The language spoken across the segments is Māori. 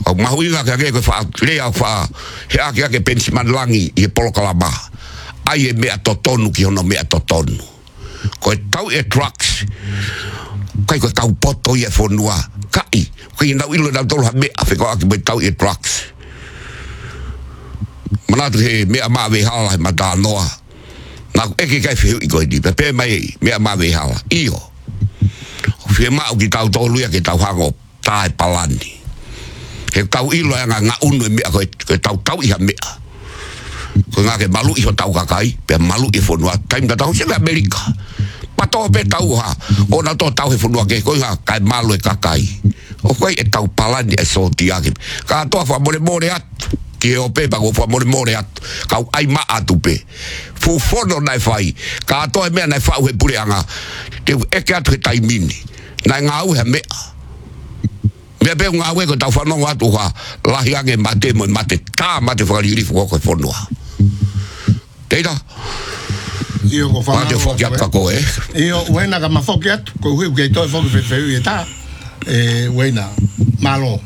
O mahuinga ka ke fa lea fa he ake pensiman langi I polokalama. Ai e mea totonu ki hono mea totonu. Ko e tau e trucks. Kai ko tau poto I e fonua. Kai. Kai nau ilo nau tolu ha mea fe ko ake me tau e trucks. Manatu he mea mawe hala he mata noa. Nā eke kai whiu I koe ni. Pe mai mea mawe hala. Iyo. Whiu mau ki tau tolu ia ki tau hango tae palani. He tau ilo ya ngā unu e mea koe tau iha mea. Koe ngā ke malu iho tau kakai. Pe malu I whonua. Taim ka tau sila Amerika. Pato pe tau ha. O na tō tau he whonua ke. Koe ngā kai malu e kakai. O koe e tau palani e soti ake. Ka toa wha more atu. Ki o pe pa ko wha more atu. Kau ai ma atu pe. Fu whono nai whai. Ka toa mea nai whau he pure anga. Te eke atu he taimini. Nai ngā au he mea. Mea pe ngā ue ko tau whanongo atu ha. Lahi ange mate mo mate. Tā mate whakaririfu ko koe whonua. Teita? Io ko whanau. Mate whoki atu kako e. Io wena ka ma whoki atu. Ko hui kei toi whoki whewhi e tā. Wena. Malo.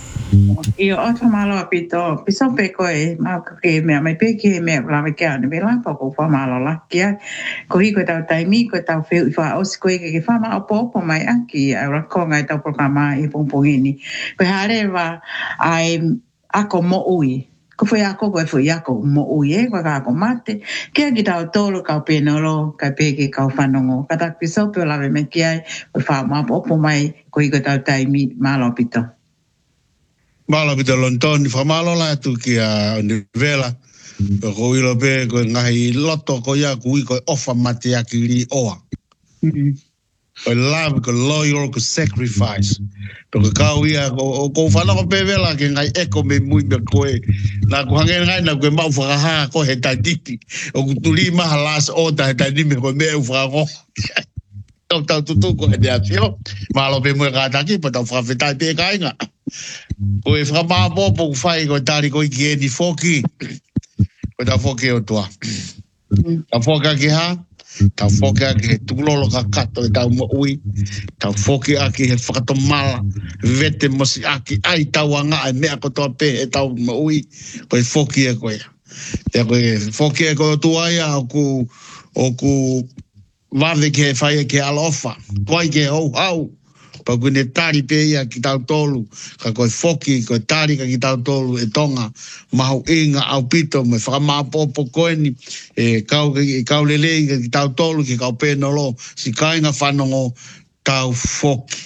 Io o malo apito piso pe koe ma ke me mai pe ke me la me ka ne la ko fa malo la kia ko hi ko tau taimi ko tau fe fa os ko ke fa ma po mai aki a ko ngai tau programa I pompongini ko hare va ai ako mo ui ko foi ako mo ui e ko ka ko mate ke ki tau tolo ka pe nolo ka pe ke ka fanongo ka ta piso pe la me kia fa ma po mai ko hi ko tau taimi malo apito Malo pita lontoni, whamalo la tu ki a nivela. Ko ilo pe, ko ngahi loto ko ia kui ko ofa mate aki li oa. Ko love, ko loyal, ko sacrifice. Ko kau ia, ko whanako pe vela ke ngai eko me mui me koe. Nā ko hangen ngai na koe mau whakaha ko he taititi. O kutuli maha las ota he taitimi ko mea whakako. Tau tutu ko he dea tio. Malo pe mui kātaki, pa tau whakawhetai pe kainga. Ko e whakamapo po whai ko tari ko I ki e ni whoki. Ko ta whoki o tua. Ta whoki ake ha. Ta whoki ake he tūlolo ka kato e tau mo ui. Ta whoki ake he whakatomala. Vete mosi ake ai tau anga e mea ko toa pe e tau mo ui. Ko e whoki e koe. Te koe whoki e koe o tua ia o ku wave ke whai e ke alofa. Koe ke hau hau. Pa kune tari pe ia ki tau tolu, ka koe whoki, koe tari ka ki tau tolu e tonga, mahu inga au pito, me whakamapopo koe ni, kau lelei ka ki tau tolu, ki kau pēnolo, si kainga whanongo tau whoki.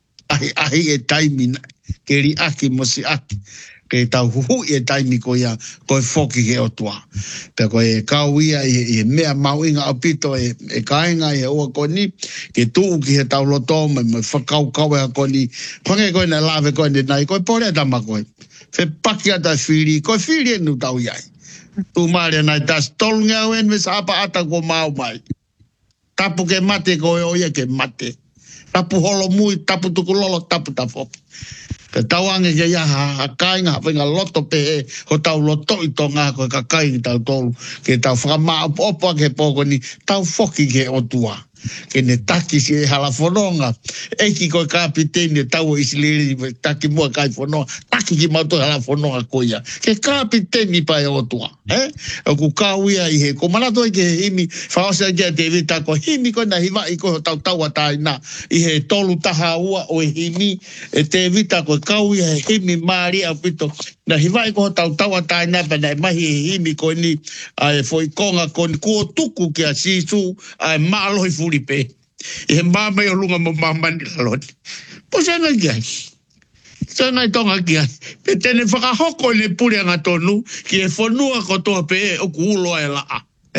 Ahi e taimi, ke ri aki mo si aki, ke tau huhu e taimi ko ia, koe whoki ke o tua. Pe koe kau ia e mea mau inga au pito e kainga e ua koe ni, ke tuu ki he tau loto, me whakau kau e koe ni, whange koe na lawe koe ni nai, koe pore tama koe. Fe paki ata whiri, koe whiri enu tau iai. Tu maare nai tas tolunga uen me sapa ata ko mau mai. Tapu ke mate koe o ia ke mate. Tapu holo mui, tapu tukulolo, tapu tafoki. Pe tauange ke ia ha kainga whenga loto pe e ho tau loto I tonga koe ka kainga tau tolu. Ke tau whakama opa ke poko ni tau whoki ke o tua. Ke ne taki si e hala whanonga. Eki koe kapiteni tau o isileri taki mua kai whanonga. Taki ki mauto hala whanonga koe ia. Ke kapiteni pa e o tua. O ku kau ia I he. Ko manato I ke himi. Whaosia kia te vita ko himi koe na hiwa I koe tau tau atai na. I he tolu taha ua o himi. E te vita koe kau ia he himi maari au pito. Na hiwa I koe tau tau atai na. Pa na mahi he himi koe ni. Ai foi konga koe ni kua tuku kia sisu. Ai maalohi furi pe. E he mama I o lunga mo mama ni laloni. Po senga kia. Senga I tonga kia. Pe tene whakahoko ne pure anga tonu. Ki e whanua ko toa pe o ku uloa e laa.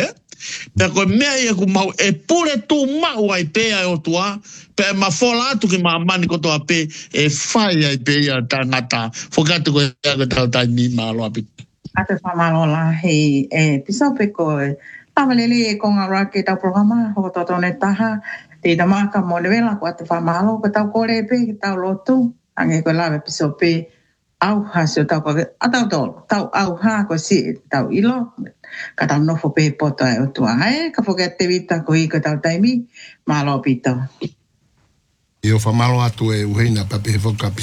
Pe koe mea I ku mau e pure tu mau ai pe ai o tua. Pe ma whola atu ki maa mani ko toa pe. E whai ai pe ia ta ngata. Whakatu ko e aga tau tai mi maa loa pi. Ate whamalo la hei piso pe koe. Tamalele e konga rake tau programa. Hoko totone taha. Te damaka mo lewela ko ate whamalo. Ko tau kore pe, tau lotu. Ange koe lawe piso pe. Au ha sio tau koe. Atau tolo. Tau au ha ko si tau ilo. Ka tau nofo pe poto e o tua. Hae, ka whoke te vita ko I ko tau taimi. Malo pito. Io whamalo atu e uheina pape he whoka